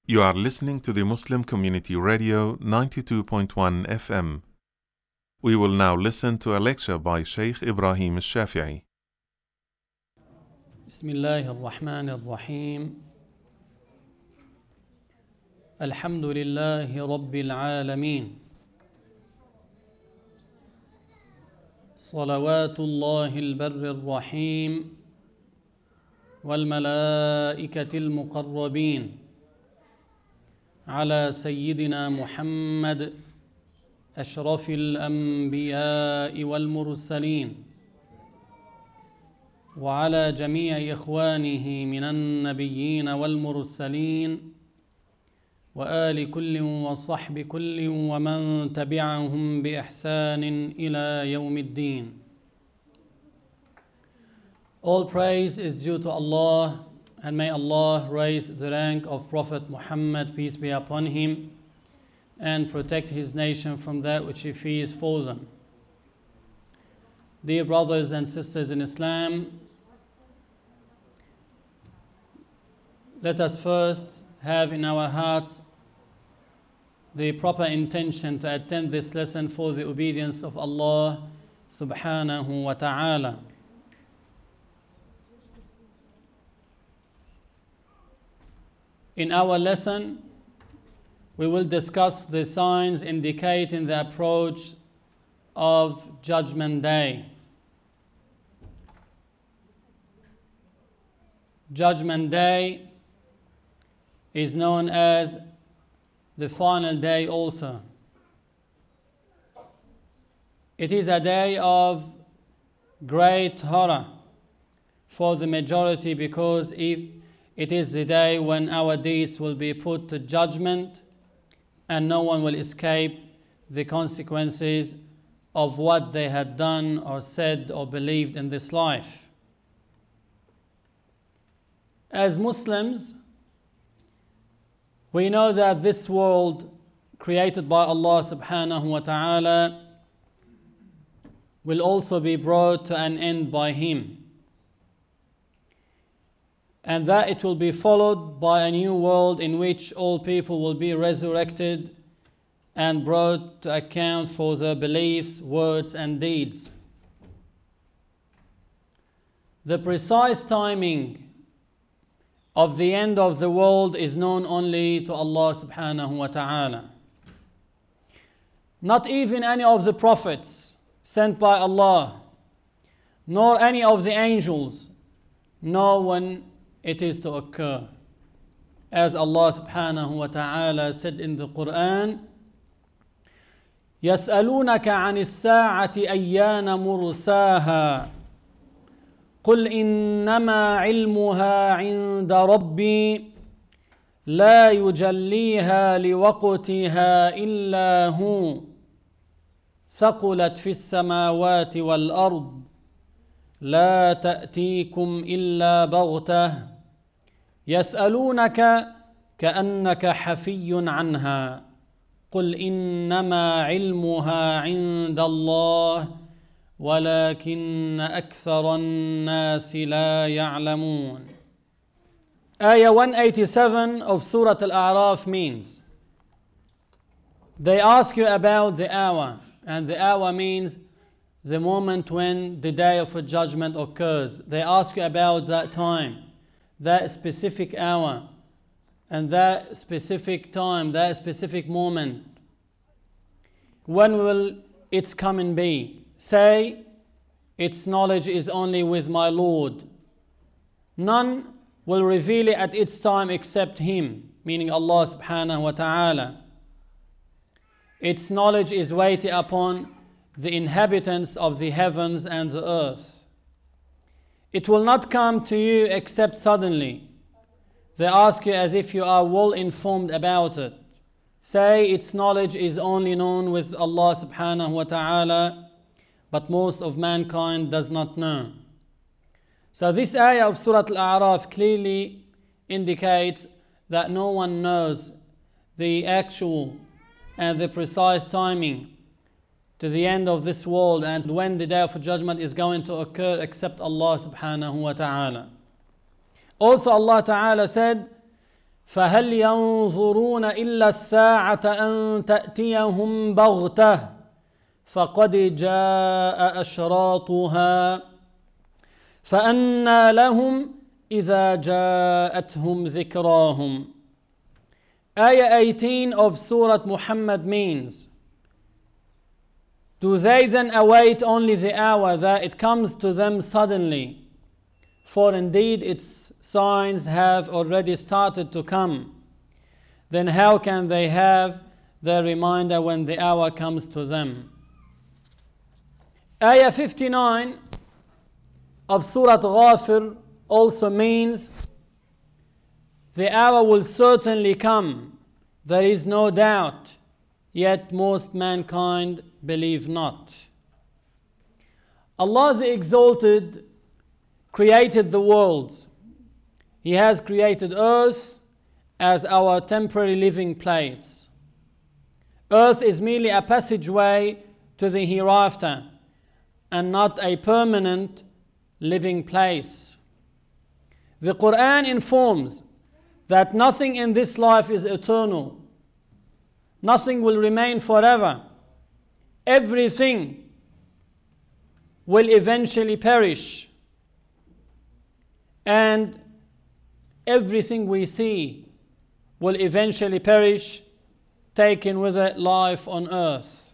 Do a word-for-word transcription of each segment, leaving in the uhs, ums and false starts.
You are listening to the Muslim Community Radio ninety-two point one F M. We will now listen to a lecture by Sheikh Ibrahim al-Shafi'i. Bismillah ar-Rahman ar-Rahim. Alhamdulillahi Rabbil Alameen. Salawatullahi al-Barri ar-Rahim. والملائكة المقربين على سيدنا محمد أشرف الأنبياء والمرسلين وعلى جميع إخوانه من النبيين والمرسلين وآل كل وصحب كل ومن تبعهم بإحسان إلى يوم الدين. All praise is due to Allah, and may Allah raise the rank of Prophet Muhammad, peace be upon him, and protect his nation from that which he fears falls on. Dear brothers and sisters in Islam, let us first have in our hearts the proper intention to attend this lesson for the obedience of Allah subhanahu wa ta'ala. In our lesson, we will discuss the signs indicating the approach of Judgment Day. Judgment Day is known as the final day also. It is a day of great horror for the majority, because if it is the day when our deeds will be put to judgment and no one will escape the consequences of what they had done or said or believed in this life. As Muslims, we know that this world created by Allah subhanahu wa ta'ala will also be brought to an end by Him, and that it will be followed by a new world in which all people will be resurrected and brought to account for their beliefs, words, and deeds. The precise timing of the end of the world is known only to Allah subhanahu wa ta'ala. Not even any of the prophets sent by Allah, nor any of the angels, know when it is to occur. As Allah subhanahu wa ta'ala said in the Quran, يَسْأَلُونَكَ عَنِ السَّاعَةِ أَيَّانَ مُرْسَاهَا قُلْ إِنَّمَا عِلْمُهَا عِنْدَ رَبِّي لَا يُجَلِّيهَا لِوَقْتِهَا إِلَّا هُوَ ثَقُلَتْ فِي السَّمَاوَاتِ وَالْأَرْضِ لا تأتيكم إلا بغتة يسألونك كأنك حفي عنها قل إنما علمها عند الله ولكن أكثر الناس لا يعلمون. Ayah one eighty-seven of Surah Al-A'raf means, they ask you about the hour, and the hour means the moment when the day of a judgment occurs. They ask you about that time, that specific hour, and that specific time, that specific moment. When will its coming be? Say, its knowledge is only with my Lord. None will reveal it at its time except Him, meaning Allah subhanahu wa ta'ala. Its knowledge is weighted upon the inhabitants of the heavens and the earth. It will not come to you except suddenly. They ask you as if you are well informed about it. Say, its knowledge is only known with Allah subhanahu wa ta'ala, but most of mankind does not know. So this ayah of Surah Al-A'raf clearly indicates that no one knows the actual and the precise timing to the end of this world and when the day of judgment is going to occur except Allah subhanahu wa ta'ala. Also Allah ta'ala said, فهل ينظرون إلا الساعة أن تأتيهم بغتة فقد جاء أشراطها فأنى لهم إذا جاءتهم ذكراهم. Ayah eighteen of Surah Muhammad means, do they then await only the hour that it comes to them suddenly? For indeed its signs have already started to come. Then how can they have the reminder when the hour comes to them? Ayah fifty-nine of Surah Ghafir also means, the hour will certainly come, there is no doubt, yet most mankind believe not. Allah the Exalted created the worlds. He has created earth as our temporary living place. Earth is merely a passageway to the hereafter and not a permanent living place. The Quran informs that nothing in this life is eternal. Nothing will remain forever. Everything will eventually perish. And everything we see will eventually perish, taking with it life on earth.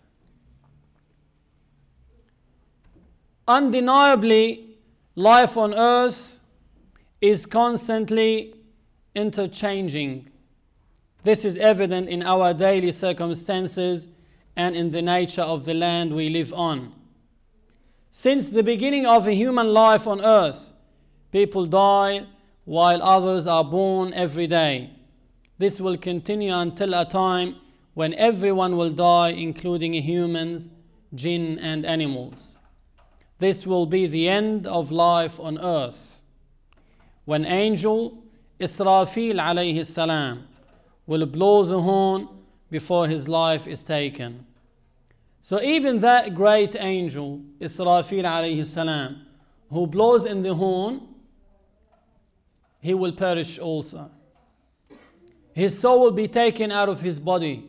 Undeniably, life on earth is constantly interchanging. This is evident in our daily circumstances and in the nature of the land we live on. Since the beginning of a human life on earth, people die while others are born every day. This will continue until a time when everyone will die, including humans, jinn, and animals. This will be the end of life on earth, when angel Israfil alayhi salam will blow the horn before his life is taken. So even that great angel Israfil alayhi salam, who blows in the horn, he will perish also. His soul will be taken out of his body.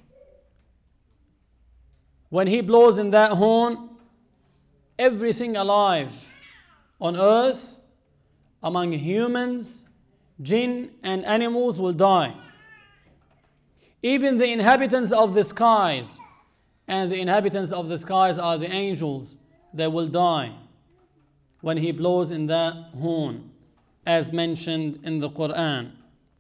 When he blows in that horn, everything alive on earth, among humans, jinn, and animals will die. Even the inhabitants of the skies, and the inhabitants of the skies are the angels, they will die when he blows in that horn, as mentioned in the Quran.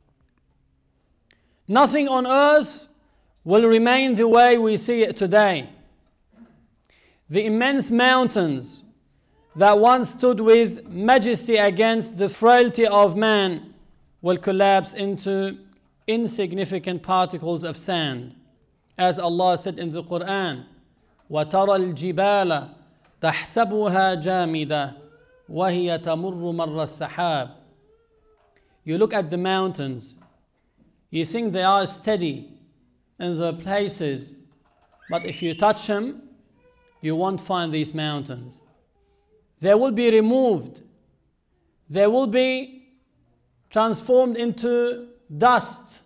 Nothing on earth will remain the way we see it today. The immense mountains that once stood with majesty against the frailty of man will collapse into insignificant particles of sand. As Allah said in the Quran, وَتَرَى الْجِبَالَ تَحْسَبُهَا جَامِدَةً وَهِيَ تَمُرُّ مَرَّ السَّحَابِ. You look at the mountains, you think they are steady in their places, but if you touch them, you won't find these mountains. They will be removed. They will be transformed into dust.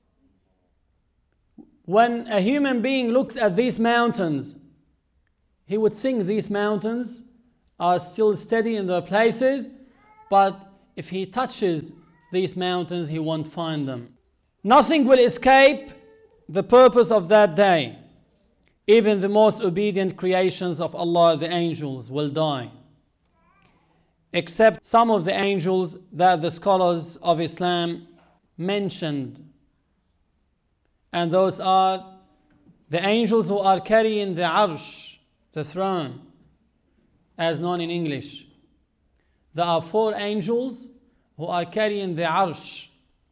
When a human being looks at these mountains, he would think these mountains are still steady in their places, but if he touches these mountains, he won't find them. Nothing will escape the purpose of that day. Even the most obedient creations of Allah, the angels, will die, except some of the angels that the scholars of Islam mentioned. And those are the angels who are carrying the arsh, the throne, as known in English. There are four angels who are carrying the arsh.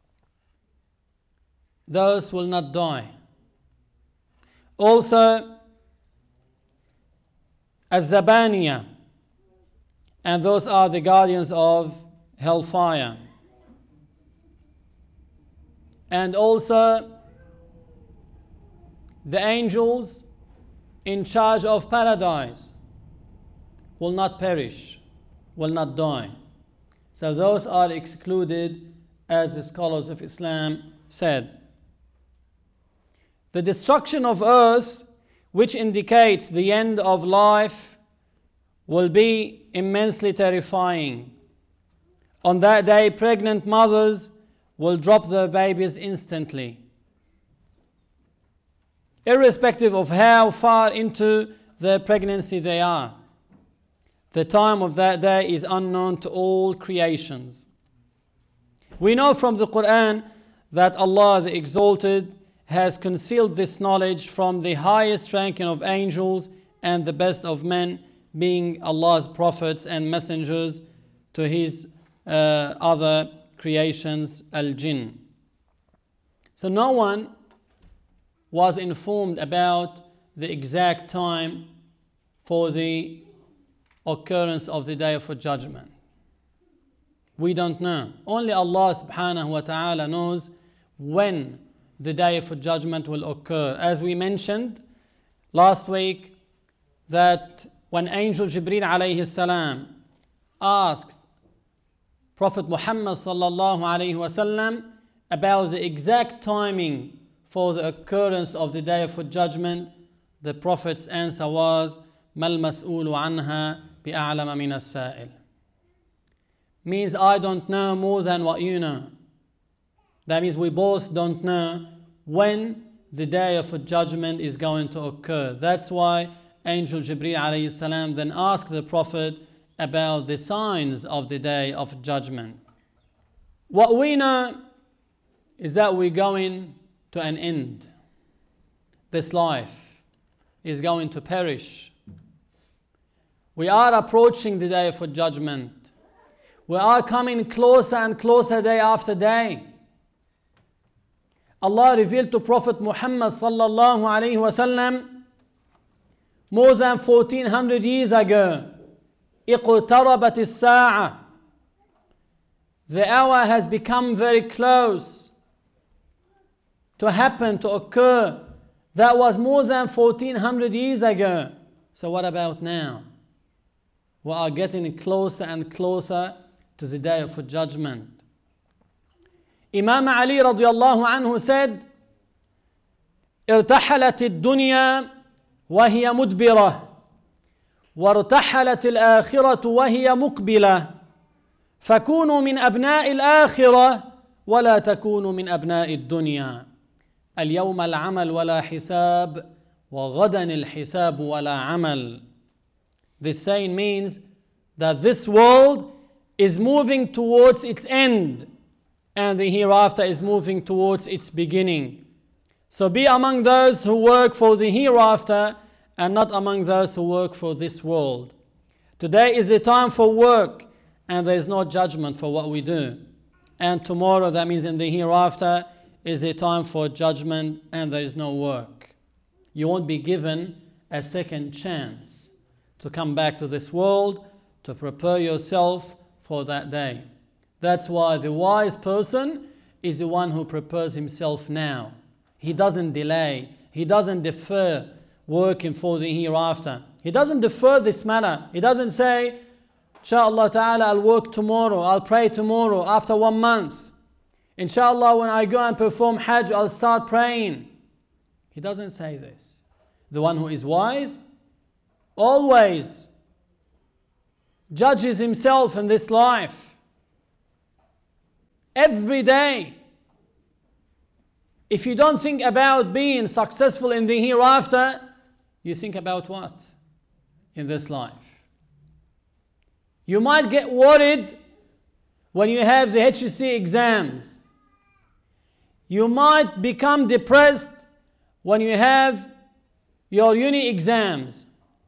Those will not die. Also, Az-Zabaniya, and those are the guardians of hellfire. And also, the angels in charge of paradise will not perish, will not die. So those are excluded as the scholars of Islam said. The destruction of earth, which indicates the end of life, will be immensely terrifying. On that day, pregnant mothers will drop their babies instantly, irrespective of how far into their pregnancy they are. The time of that day is unknown to all creations. We know from the Quran that Allah the Exalted has concealed this knowledge from the highest ranking of angels and the best of men, being Allah's prophets and messengers, to His uh, other creations, al-jinn. So no one was informed about the exact time for the occurrence of the Day of Judgment. We don't know. Only Allah subhanahu wa ta'ala knows when the Day of Judgment will occur. As we mentioned last week, that when Angel Jibreel alayhi salam asked Prophet Muhammad sallallahu alayhi wasallam about the exact timing for the occurrence of the Day of Judgment, the Prophet's answer was, Mal mas'ulu anha bi'a'lama min as-sa'il. Means I don't know more than what you know. That means we both don't know when the Day of Judgment is going to occur. That's why Angel Jibreel alayhi salam then asked the Prophet about the signs of the Day of Judgment. What we know is that we're going to an end. This life is going to perish. We are approaching the Day of Judgment. We are coming closer and closer day after day. Allah revealed to Prophet Muhammad sallallahu alayhi wasallam more than fourteen hundred years ago, اقتربت الساعة. The hour has become very close to happen, to occur. That was more than fourteen hundred years ago. So what about now? We are getting closer and closer to the Day of Judgment. Imam Ali radiallahu anhu said, ارتحلت الدنيا وهي مدبرة وارتحلت الآخرة وهي مقبلة فكونوا من أبناء الآخرة ولا تكونوا من أبناء الدنيا اليوم العمل ولا حساب وغدا الحساب ولا عمل. This saying means that this world is moving towards its end and the hereafter is moving towards its beginning. So be among those who work for the hereafter and not among those who work for this world. Today is the time for work and there is no judgment for what we do. And tomorrow, that means in the hereafter, is the time for judgment and there is no work. You won't be given a second chance to come back to this world, to prepare yourself for that day. That's why the wise person is the one who prepares himself now. He doesn't delay. He doesn't defer working for the hereafter. He doesn't defer this matter. He doesn't say, Inshallah ta'ala, I'll work tomorrow. I'll pray tomorrow after one month. Inshallah, when I go and perform Hajj, I'll start praying. He doesn't say this. The one who is wise always judges himself in this life. Every day. If you don't think about being successful in the hereafter, you think about what? In this life. You might get worried when you have the H S C exams. You might become depressed when you have your uni exams.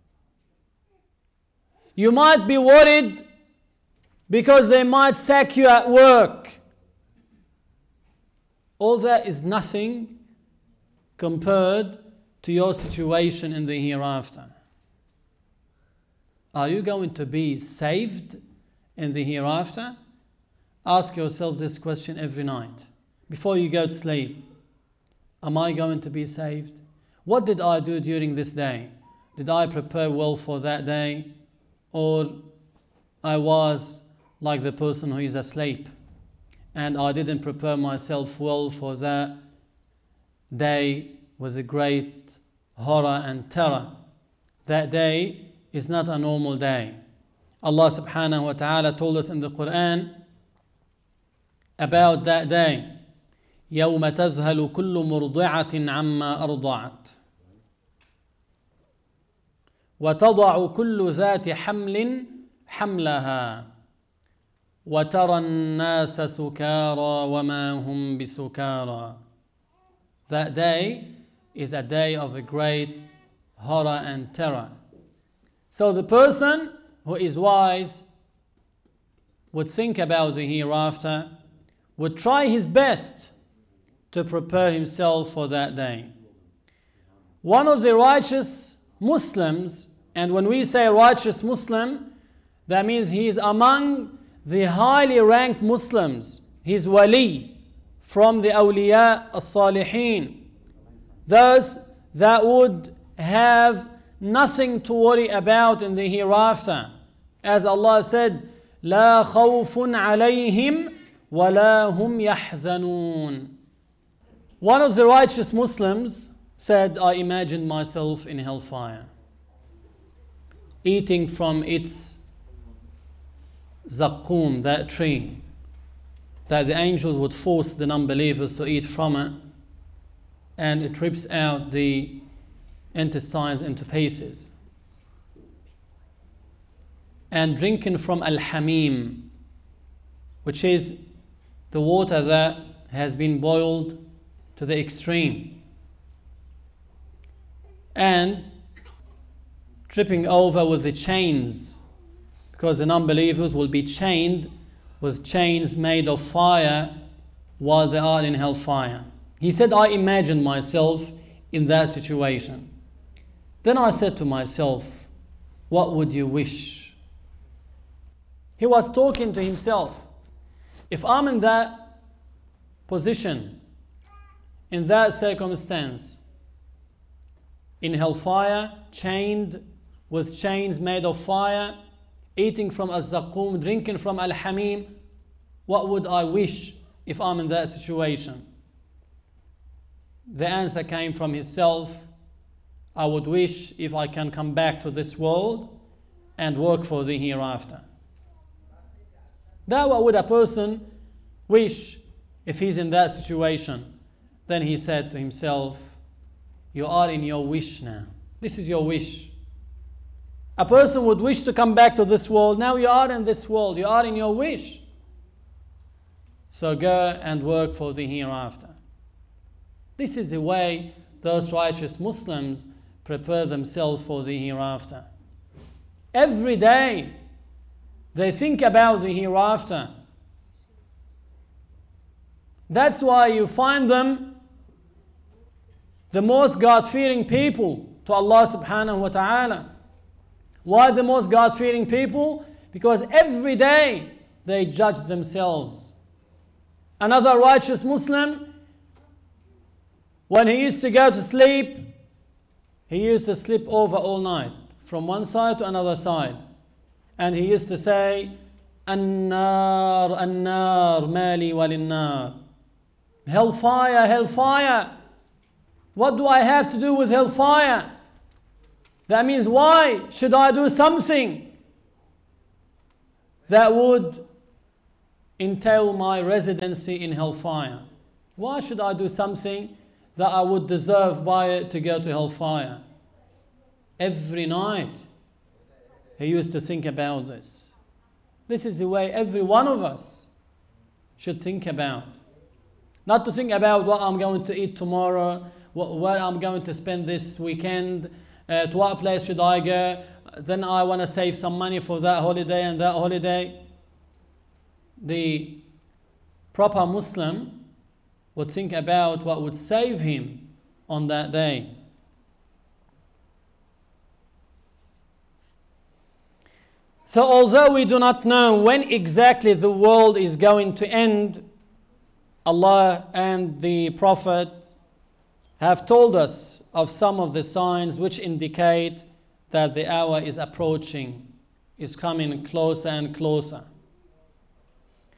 You might be worried because they might sack you at work. All that is nothing compared to your situation in the hereafter. Are you going to be saved in the hereafter? Ask yourself this question every night before you go to sleep. Am I going to be saved? What did I do during this day? Did I prepare well for that day? Or I was like the person who is asleep? and I didn't prepare myself well for that day with a great horror and terror. That day is not a normal day. Allah subhanahu wa ta'ala told us in the Quran about that day. يَوْمَ تَذْهَلُ كُلُّ مُرْضِعَةٍ عَمَّا أَرْضَعَتْ وَتَضَعُ كُلُّ ذَاتِ حَمْلٍ حَمْلَهَا وَتَرَى النَّاسَ سُكَارَى وَمَا هُمْ بِسُكَارَى. That day is a day of a great horror and terror. So the person who is wise would think about the hereafter, would try his best to prepare himself for that day. One of the righteous Muslims, and when we say righteous Muslim, that means he is among the highly ranked Muslims. He's wali from the awliya as-salihin. Those that would have nothing to worry about in the hereafter. As Allah said, لا خوف عليهم ولا هم يحزنون. One of the righteous Muslims said, I imagined myself in hellfire, eating from its zaqqum, that tree, that the angels would force the non-believers to eat from it, and it rips out the intestines into pieces. And drinking from al-hamim, which is the water that has been boiled to the extreme, and tripping over with the chains, because the non-believers will be chained with chains made of fire while they are in hellfire. He said, I imagined myself in that situation. Then I said to myself, what would you wish? He was talking to himself. If I'm in that position, in that circumstance, in hellfire, chained with chains made of fire, eating from az-zaqqum, drinking from al-hamim, what would I wish if I'm in that situation? The answer came from himself, I would wish if I can come back to this world and work for the hereafter. That what would a person wish if he's in that situation? Then he said to himself, you are in your wish now. This is your wish. A person would wish to come back to this world. Now you are in this world. You are in your wish. So go and work for the hereafter. This is the way those righteous Muslims prepare themselves for the hereafter. Every day they think about the hereafter. That's why you find them the most God-fearing people to Allah subhanahu wa ta'ala. Why the most God-fearing people? Because every day they judge themselves. Another righteous Muslim, when he used to go to sleep, he used to sleep over all night, from one side to another side. And he used to say, An-nar, an-nar, mali walin-nar. Hellfire, hellfire. What do I have to do with hellfire? That means, why should I do something that would entail my residency in hellfire? Why should I do something that I would deserve by it to go to hellfire? Every night he used to think about this. This is the way every one of us should think about. Not to think about what I'm going to eat tomorrow, what, where I'm going to spend this weekend, uh, to what place should I go, then I want to save some money for that holiday and that holiday. The proper Muslim would think about what would save him on that day. So although we do not know when exactly the world is going to end, Allah and the Prophet have told us of some of the signs which indicate that the hour is approaching, is coming closer and closer.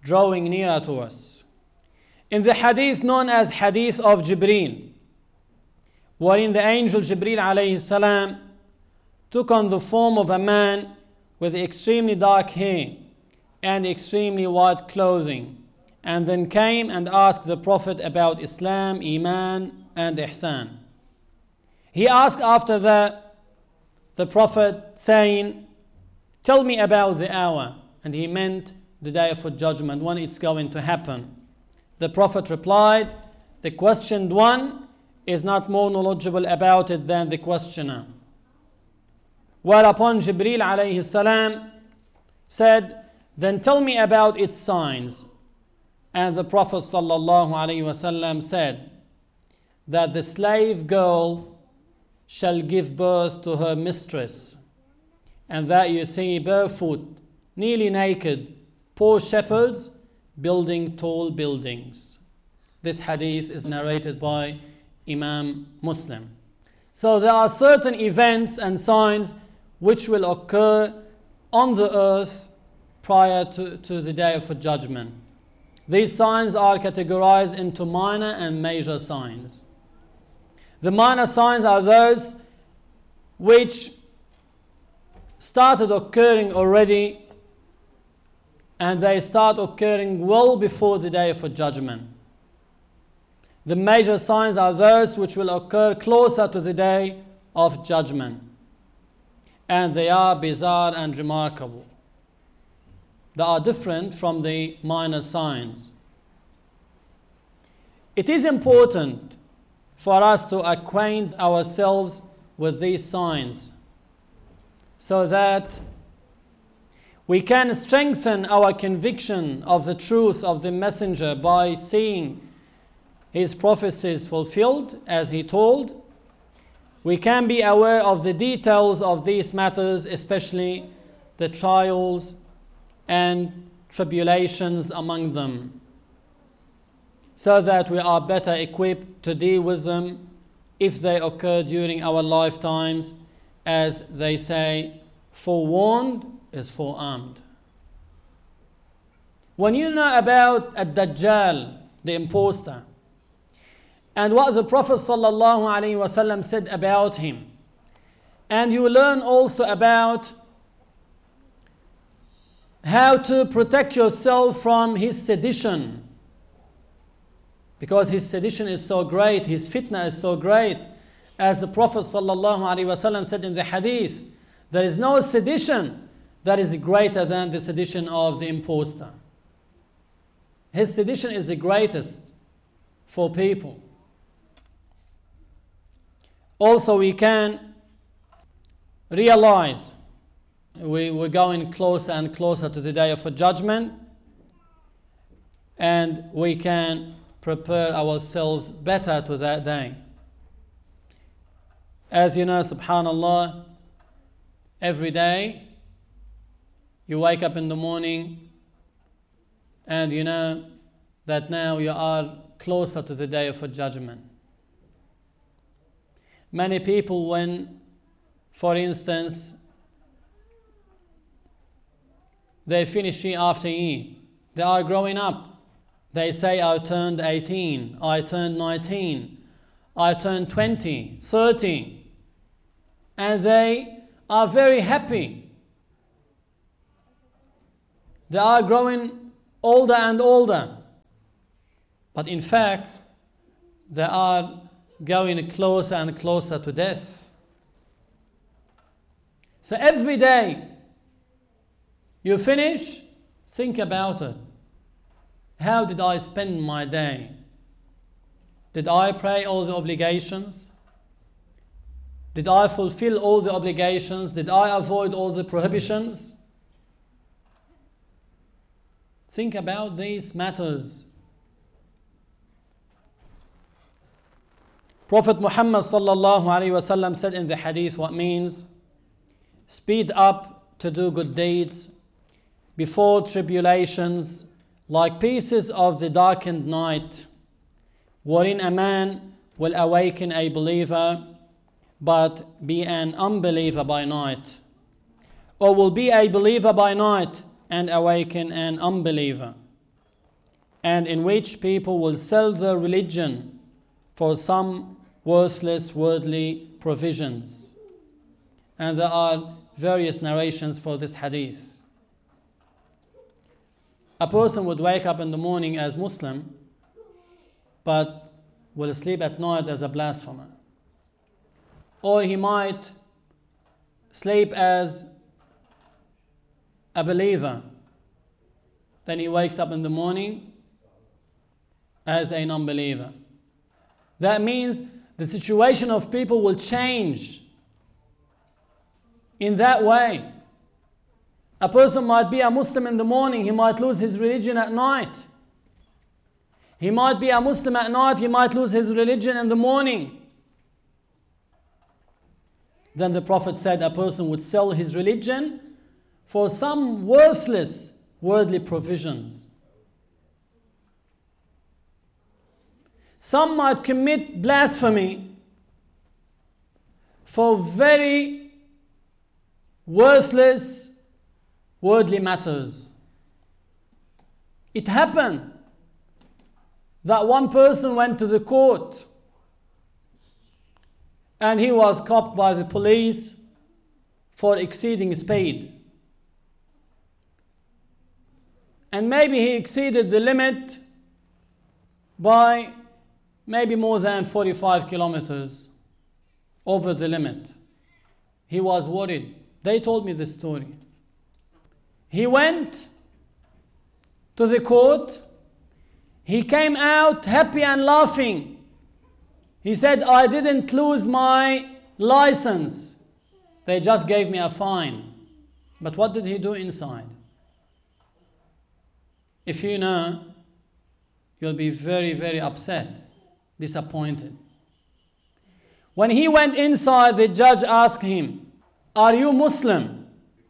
drawing nearer to us. In the hadith known as Hadith of Jibreel, wherein the angel Jibreel alayhi salam took on the form of a man with extremely dark hair and extremely white clothing, and then came and asked the Prophet about Islam, Iman, and Ihsan. He asked after that the Prophet saying, "Tell me about the hour," and he meant the day of judgment, when it's going to happen. The Prophet replied, "The questioned one is not more knowledgeable about it than the questioner." Whereupon Jibreel alayhi salam said, "Then tell me about its signs." And the Prophet sallallahu alayhi wasallam said that the slave girl shall give birth to her mistress, and that you see barefoot, nearly naked, poor shepherds building tall buildings. This hadith is narrated by Imam Muslim. So there are certain events and signs which will occur on the earth prior to, to the day of judgment. These signs are categorized into minor and major signs. The minor signs are those which started occurring already, and they start occurring well before the day of judgment. The major signs are those which will occur closer to the day of judgment, and they are bizarre and remarkable. They are different from the minor signs. It is important for us to acquaint ourselves with these signs so that we can strengthen our conviction of the truth of the messenger by seeing his prophecies fulfilled as he told. We can be aware of the details of these matters, especially the trials and tribulations among them, so that we are better equipped to deal with them if they occur during our lifetimes. As they say, forewarned is forearmed. When you know about Ad-Dajjal, the impostor, and what the Prophet ﷺ said about him, and you learn also about how to protect yourself from his sedition, because his sedition is so great, his fitna is so great. As the Prophet ﷺ said in the hadith, there is no sedition that is greater than the sedition of the impostor. His sedition is the greatest for people. Also, we can realize we, we're going closer and closer to the day of judgment, and we can prepare ourselves better to that day. As you know, subhanallah, every day you wake up in the morning and you know that now you are closer to the day of judgment. Many people, when, for instance, they finish year after year, they are growing up. They say, I turned eighteen, I turned nineteen, I turned twenty, thirty. And they are very happy. They are growing older and older. But in fact, they are going closer and closer to death. So every day you finish, think about it. How did I spend my day? Did I pray all the obligations? Did I fulfill all the obligations? Did I avoid all the prohibitions? Think about these matters. Prophet Muhammad sallallahu alaihi wasallam said in the hadith what means, speed up to do good deeds before tribulations, like pieces of the darkened night, wherein a man will awaken a believer but be an unbeliever by night, or will be a believer by night and awaken an unbeliever. and in which people will sell their religion for some worthless worldly provisions. And there are various narrations for this hadith. A person would wake up in the morning as Muslim, but will sleep at night as a blasphemer. Or he might sleep as a believer, then he wakes up in the morning as a non-believer. That means the situation of people will change in that way. A person might be a Muslim in the morning, he might lose his religion at night. He might be a Muslim at night, he might lose his religion in the morning. Then the Prophet said a person would sell his religion for some worthless worldly provisions. Some might commit blasphemy for very worthless worldly matters. It happened that one person went to the court and he was caught by the police for exceeding speed. And maybe he exceeded the limit by maybe more than forty-five kilometers over the limit. He was worried. They told me this story. He went to the court. He came out happy and laughing. He said, I didn't lose my license. They just gave me a fine. But what did he do inside? If you know, you'll be very, very upset, disappointed. When he went inside, the judge asked him, are you Muslim?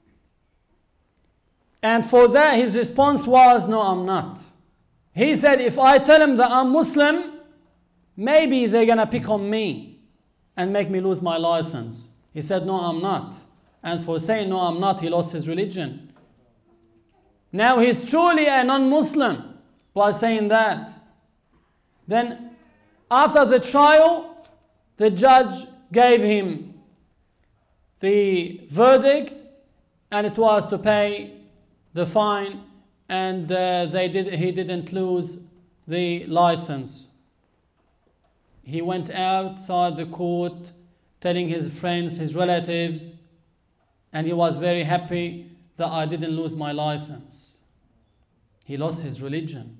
And for that, his response was, no, I'm not. He said, if I tell him that I'm Muslim, maybe they're going to pick on me and make me lose my license. He said, no, I'm not. And for saying, no, I'm not, he lost his religion. Now he's truly a non-Muslim by saying that. Then after the trial, the judge gave him the verdict, and it was to pay the fine, and uh, they did, he didn't lose the license. He went outside the court telling his friends, his relatives, and he was very happy that I didn't lose my license. He lost his religion.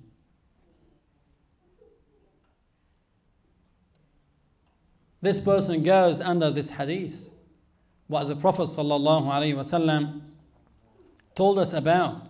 This person goes under this hadith, what the Prophet sallallahu alaihi wasallam told us about.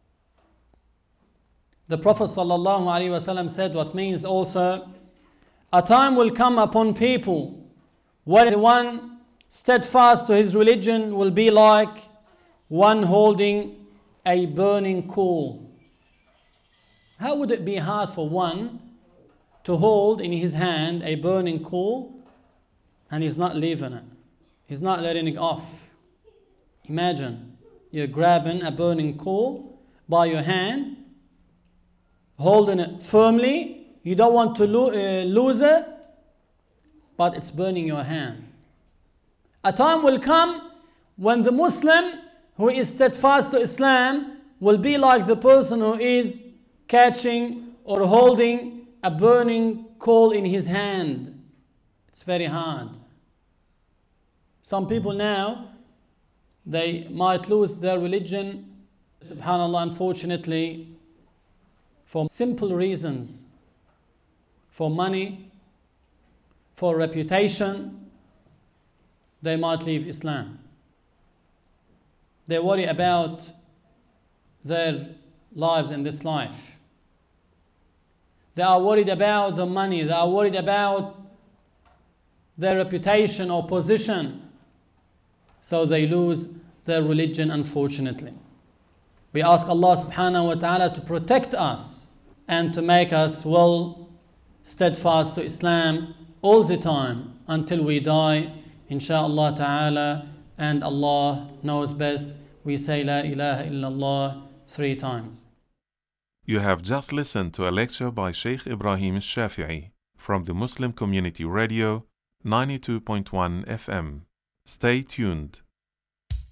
The Prophet sallallahu alaihi wasallam said, what means also, a time will come upon people where the one steadfast to his religion will be like one holding a burning coal. How would it be hard for one to hold in his hand a burning coal and he's not leaving it? He's not letting it off. Imagine you're grabbing a burning coal by your hand, holding it firmly. You don't want to lo- uh, lose it, but it's burning your hand. A time will come when the Muslim who is steadfast to Islam will be like the person who is catching or holding a burning coal in his hand. It's very hard. Some people now, they might lose their religion, subhanAllah, unfortunately, for simple reasons. For money, for reputation, they might leave Islam. They worry about their lives in this life. They are worried about the money. They are worried about their reputation or position. So they lose their religion, unfortunately. We ask Allah subhanahu wa ta'ala to protect us and to make us well steadfast to Islam all the time until we die, insha'Allah ta'ala, and Allah knows best. We say La ilaha illallah three times. You have just listened to a lecture by Sheikh Ibrahim Al-Shafi'i from the Muslim Community Radio ninety-two point one F M. Stay tuned.